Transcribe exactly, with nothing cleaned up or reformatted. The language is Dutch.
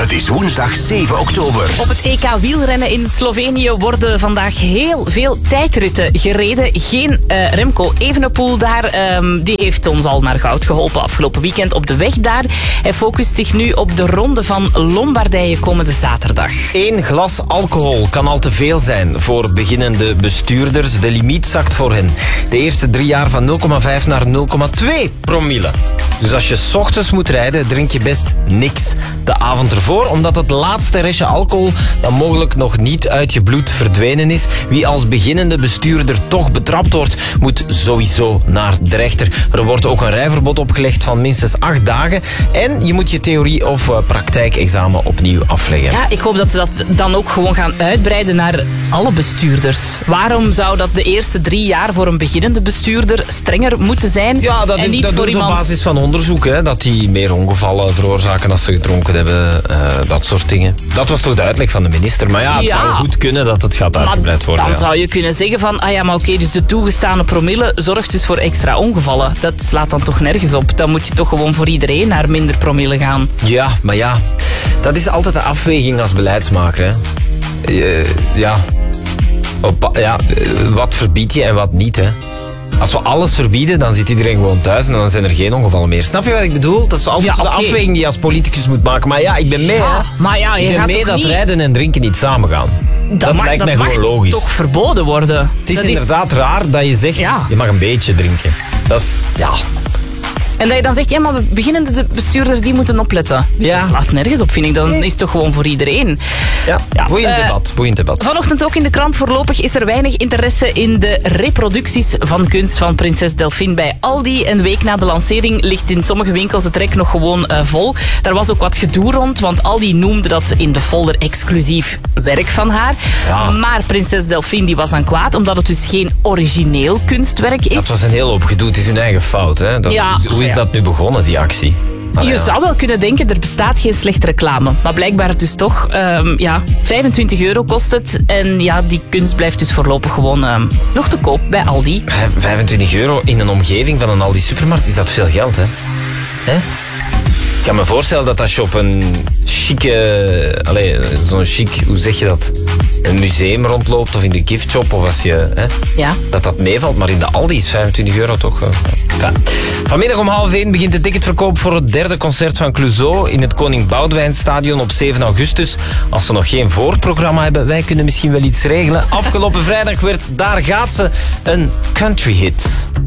Het is woensdag zeven oktober. Op het E K wielrennen in Slovenië worden vandaag heel veel tijdritten gereden. Geen uh, Remco Evenepoel daar. Um, die heeft ons al naar goud geholpen afgelopen weekend op de weg daar. Hij focust zich nu op de ronde van Lombardije komende zaterdag. Eén glas alcohol kan al te veel zijn voor beginnende bestuurders. De limiet zakt voor hen de eerste drie jaar van nul komma vijf naar nul komma twee promille. Dus als je 's ochtends moet rijden, drink je best niks de avond ervoor, omdat het laatste restje alcohol dan mogelijk nog niet uit je bloed verdwenen is. Wie als beginnende bestuurder toch betrapt wordt, moet sowieso naar de rechter. Er wordt ook een rijverbod opgelegd van minstens acht dagen en je moet je theorie- of uh, praktijkexamen opnieuw afleggen. Ja, ik hoop dat ze dat dan ook gewoon gaan uitbreiden naar alle bestuurders. Waarom zou dat de eerste drie jaar voor een beginnende bestuurder strenger moeten zijn? Ja, dat, en niet dat voor doen ze iemand... op basis van onderzoek, hè, dat die meer ongevallen veroorzaken als ze gedronken hebben, uh, dat soort dingen. Dat was toch de uitleg van de minister. Maar ja, het Ja. zou goed kunnen dat het gaat uitgebreid worden. Dan ja. zou je kunnen zeggen van, ah ja, maar oké, dus de toegestane promille zorgt dus voor extra ongevallen. Dat slaat dan toch nergens op. Dan moet je toch gewoon voor iedereen naar minder promille gaan. Ja, maar ja, dat is altijd de afweging als beleidsmaker. Hè. Uh, ja. Op, ja, wat verbied je en wat niet, hè? Als we alles verbieden, dan zit iedereen gewoon thuis en dan zijn er geen ongevallen meer. Snap je wat ik bedoel? Dat is altijd Ja, de okay. afweging die je als politicus moet maken. Maar ja, ik ben mee, Ja, hè. maar ja, je ik ben gaat mee toch dat niet... rijden en drinken niet samengaan. Dat, dat mag, lijkt dat mij mag gewoon logisch. toch verboden worden? Het is dat inderdaad raar dat je zegt, Ja. je mag een beetje drinken. Dat is, ja... En dat je dan zegt, ja, maar beginnende bestuurders die moeten opletten. Ja. Dat slaat nergens op, vind ik. Dan is het toch gewoon voor iedereen. Ja, Ja, boeiend uh, debat, boeiend debat. Vanochtend ook in de krant. Voorlopig is er weinig interesse in de reproducties van kunst van prinses Delphine bij Aldi. Een week na de lancering ligt in sommige winkels het rek nog gewoon uh, vol. Daar was ook wat gedoe rond, want Aldi noemde dat in de folder exclusief werk van haar. Ja. Maar prinses Delphine die was dan kwaad, omdat het dus geen origineel kunstwerk is. Dat was een heel hoop gedoe, het is hun eigen fout. Hè? Dat, Ja. Hoe is dat nu begonnen, die actie? Allee, Je ja. zou wel kunnen denken, er bestaat geen slechte reclame. Maar blijkbaar dus toch, um, ja, vijfentwintig euro kost het. En ja, die kunst blijft dus voorlopig gewoon um, nog te koop bij Aldi. vijfentwintig euro in een omgeving van een Aldi supermarkt, is dat veel geld, hè? Hè? Ik kan me voorstellen dat als je op een chique, allez, zo'n chic, hoe zeg je dat? Een museum rondloopt of in de giftshop of als je, hè? Ja. Dat dat meevalt, maar in de Aldi is vijfentwintig euro toch. Uh, ja. Vanmiddag om half één begint de ticketverkoop voor het derde concert van Clouseau in het Koning Boudewijnstadion op zeven augustus. Als ze nog geen voorprogramma hebben, wij kunnen misschien wel iets regelen. Afgelopen vrijdag werd Daar gaat ze een country hit.